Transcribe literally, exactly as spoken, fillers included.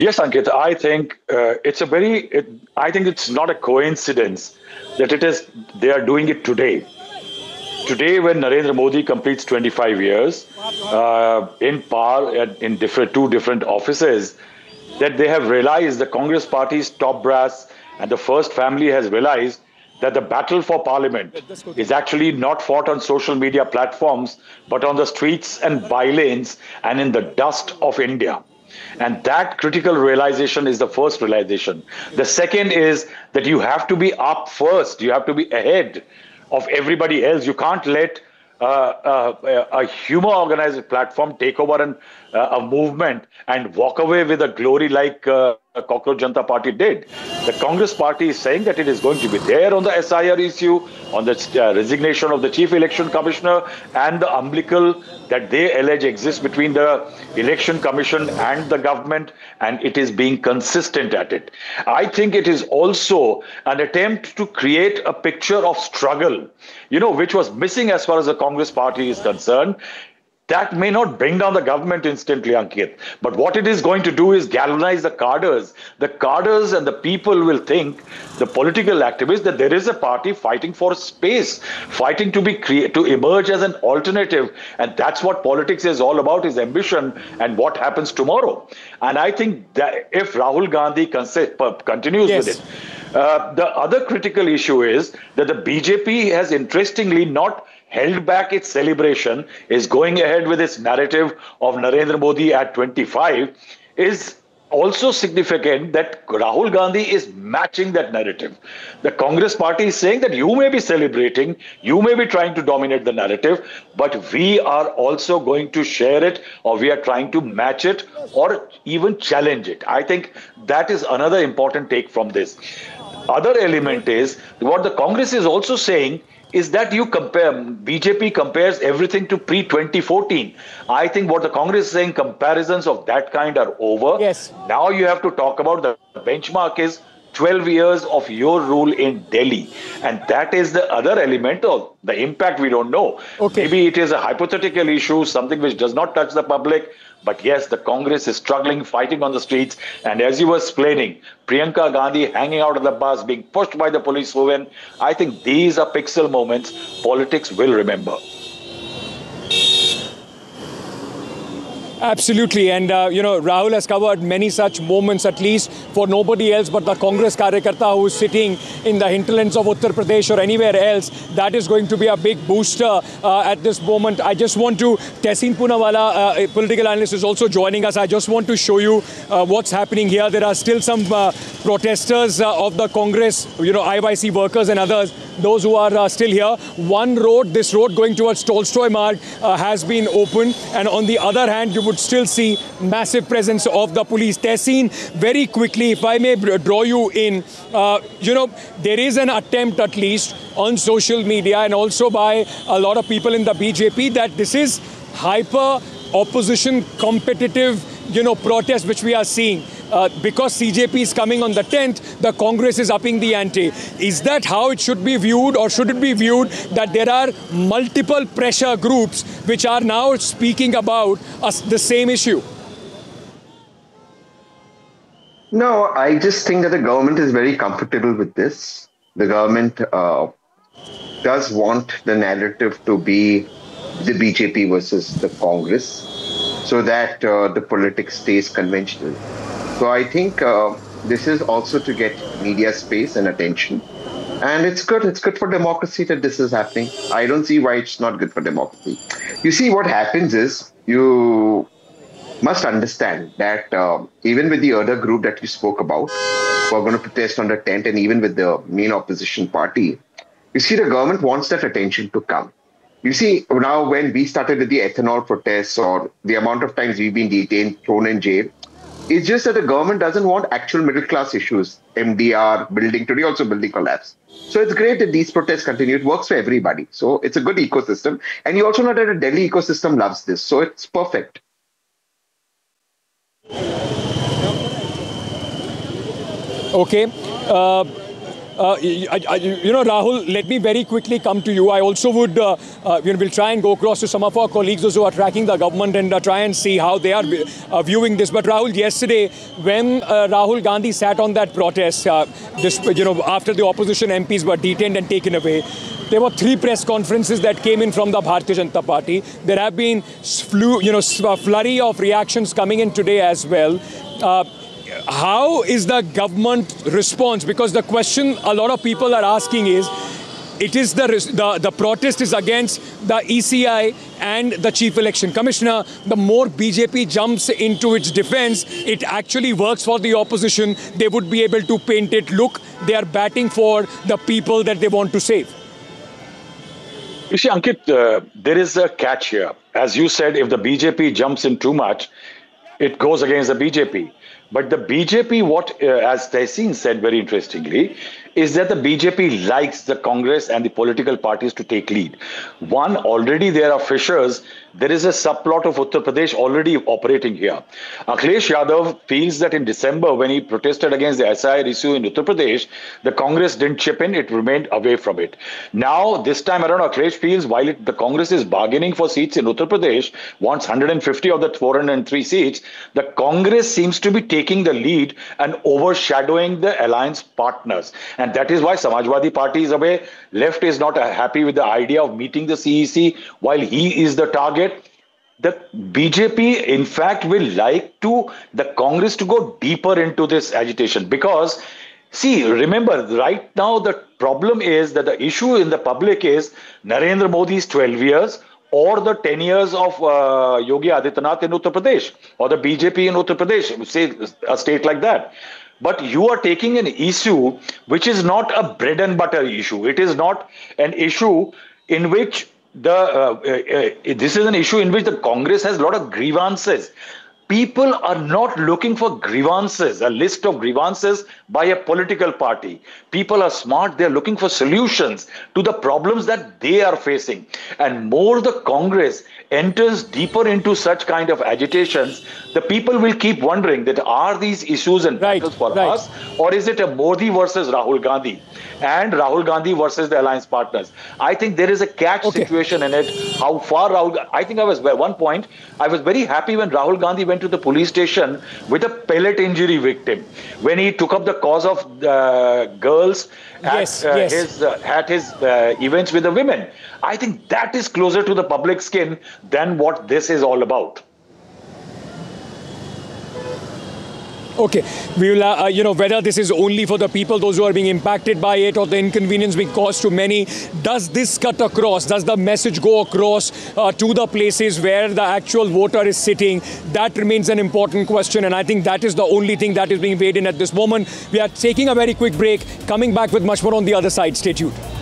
Yes, Ankit, I think uh, it's a very, it, I think it's not a coincidence that it is, they are doing it today. Today, when Narendra Modi completes twenty-five years uh, in power at, in different two different offices, that they have realized, the Congress party's top brass and the first family has realized that the battle for parliament is actually not fought on social media platforms, but on the streets and bylanes and in the dust of India. And that critical realization is the first realization. The second is that you have to be up first. You have to be ahead of everybody else. You can't let uh, uh, a humor organized platform take over an, uh, a movement and walk away with a glory like uh, Cockroach Janata Party did. The Congress Party is saying that it is going to be there on the S I R issue, on the uh, resignation of the Chief Election Commissioner, and the umbilical that they allege exists between the Election Commission and the government, and it is being consistent at it. I think it is also an attempt to create a picture of struggle, you know, which was missing as far as the Congress Party is concerned. That may not bring down the government instantly, Ankit, but what it is going to do is galvanize the cadres. The cadres and the people will think, the political activists, that there is a party fighting for space, fighting to be create, to emerge as an alternative, and that's what politics is all about: is ambition and what happens tomorrow. And I think that if Rahul Gandhi continues yes. with it, uh, the other critical issue is that the B J P has interestingly not held back its celebration, is going ahead with its narrative of Narendra Modi at twenty-five, is also significant that Rahul Gandhi is matching that narrative. The Congress Party is saying that you may be celebrating, you may be trying to dominate the narrative, but we are also going to share it, or we are trying to match it, or even challenge it. I think that is another important take from this. Other element is what the Congress is also saying is that you compare, B J P compares everything to pre twenty fourteen. I think what the Congress is saying, comparisons of that kind are over. Yes. Now you have to talk about the benchmark is twelve years of your rule in Delhi. And that is the other element of the impact we don't know. Okay. Maybe it is a hypothetical issue, something which does not touch the public. But yes, the Congress is struggling, fighting on the streets. And as you were explaining, Priyanka Gandhi hanging out of the bus, being pushed by the police women. I think these are pixel moments politics will remember. Absolutely. And, uh, you know, Rahul has covered many such moments, at least for nobody else but the Congress Karyakarta who is sitting in the hinterlands of Uttar Pradesh or anywhere else. That is going to be a big booster uh, at this moment. I just want to, Tehseen Poonawalla, uh, a political analyst, is also joining us. I just want to show you uh, what's happening here. There are still some uh, protesters uh, of the Congress, you know, I Y C workers and others, those who are uh, still here. One road, this road going towards Tolstoy Marg, uh, has been opened. And on the other hand, you would still see massive presence of the police. Tehseen, very quickly, if I may draw you in, uh, you know, there is an attempt at least on social media and also by a lot of people in the B J P that this is hyper opposition competitive, you know, protest which we are seeing. Uh, because C J P is coming on the tenth, the Congress is upping the ante. Is that how it should be viewed, or should it be viewed that there are multiple pressure groups which are now speaking about us, the same issue? No, I just think that the government is very comfortable with this. The government uh, does want the narrative to be the B J P versus the Congress, so that uh, the politics stays conventional. So I think uh, this is also to get media space and attention. And it's good. It's good for democracy that this is happening. I don't see why it's not good for democracy. You see, what happens is you must understand that uh, even with the other group that you spoke about, who are going to protest on the tenth, and even with the main opposition party, you see the government wants that attention to come. You see, now when we started with the ethanol protests or the amount of times we've been detained, thrown in jail, it's just that the government doesn't want actual middle class issues, M D R, building, today also building collapse. So it's great that these protests continue. It works for everybody. So it's a good ecosystem. And you also know that the Delhi ecosystem loves this. So it's perfect. Okay. Uh, Uh, I, I, you know, Rahul, let me very quickly come to you. I also would, uh, uh, you know, we'll try and go across to some of our colleagues, those who are tracking the government, and uh, try and see how they are uh, viewing this. But Rahul, yesterday, when uh, Rahul Gandhi sat on that protest, uh, this, you know, after the opposition M Ps were detained and taken away, there were three press conferences that came in from the Bharatiya Janata Party. There have been, flu, you know, a flurry of reactions coming in today as well. Uh, How is the government response? Because the question a lot of people are asking is, it is the, the, the protest is against the E C I and the Chief Election Commissioner. The more B J P jumps into its defense, it actually works for the opposition. They would be able to paint it, look, they are batting for the people that they want to save. You see, Ankit, uh, there is a catch here. As you said, if the B J P jumps in too much, it goes against the B J P. But the B J P, what, uh, as Tehseen said very interestingly, is that the B J P likes the Congress and the political parties to take lead. One, already there are fissures. There is a subplot of Uttar Pradesh already operating here. Akhilesh Yadav feels that in December, when he protested against the S I R issue in Uttar Pradesh, the Congress didn't chip in, it remained away from it. Now, this time around, Akhilesh feels while it, the Congress is bargaining for seats in Uttar Pradesh, wants one hundred fifty of the four hundred three seats, the Congress seems to be taking the lead and overshadowing the alliance partners. And that is why Samajwadi Party is away. Left is not happy with the idea of meeting the C E C while he is the target. The B J P, in fact, will like to the Congress to go deeper into this agitation because, see, remember, right now the problem is that the issue in the public is Narendra Modi's twelve years or the ten years of uh, Yogi Adityanath in Uttar Pradesh or the B J P in Uttar Pradesh, say a state like that. But you are taking an issue which is not a bread and butter issue. It is not an issue in which the uh, uh, this is an issue in which the Congress has a lot of grievances. People are not looking for grievances, a list of grievances by a political party. People are smart. They're looking for solutions to the problems that they are facing. And more the Congress enters deeper into such kind of agitations, the people will keep wondering that are these issues and right, battles for right. us, or is it a Modi versus Rahul Gandhi and Rahul Gandhi versus the alliance partners? I think there is a catch okay. situation in it. How far Rahul, I think I was at one point, I was very happy when Rahul Gandhi went to the police station with a pellet injury victim, when he took up the cause of uh, girls at, yes, uh, yes. his, uh, at his uh, events with the women. I think that is closer to the public skin than what this is all about. Okay, we will, uh, you know, whether this is only for the people, those who are being impacted by it, or the inconvenience being caused to many, does this cut across? Does the message go across uh, to the places where the actual voter is sitting? That remains an important question, and I think that is the only thing that is being weighed in at this moment. We are taking a very quick break, coming back with much more on the other side. Stay tuned.